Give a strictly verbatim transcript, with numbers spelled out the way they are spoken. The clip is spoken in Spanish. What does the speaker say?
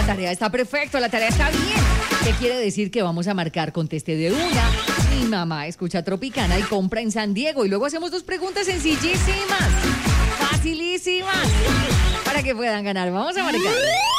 tarea está perfecto, la tarea está bien. ¿Qué quiere decir? Que vamos a marcar conteste de una? Mi mamá escucha Tropicana y compra en San Diego. Y luego hacemos dos preguntas sencillísimas, facilísimas, para que puedan ganar. Vamos a marcar.